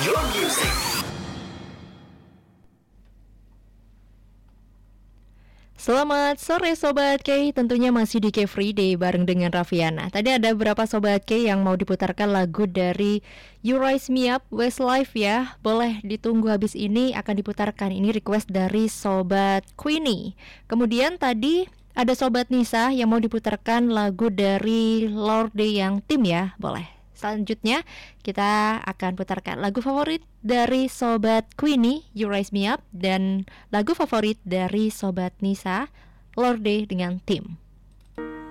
your music. Selamat sore Sobat K, tentunya masih di K Free Day bareng dengan Raffiana. Tadi ada beberapa Sobat K yang mau diputarkan lagu dari You Rise Me Up, Westlife ya. Boleh ditunggu habis ini akan diputarkan. Ini request dari Sobat Queenie. Kemudian tadi ada Sobat Nisa yang mau diputarkan lagu dari Lorde yang tim ya, boleh. Selanjutnya kita akan putarkan lagu favorit dari Sobat Queenie, You Rise Me Up, dan lagu favorit dari Sobat Nisa, Lorde dengan tim.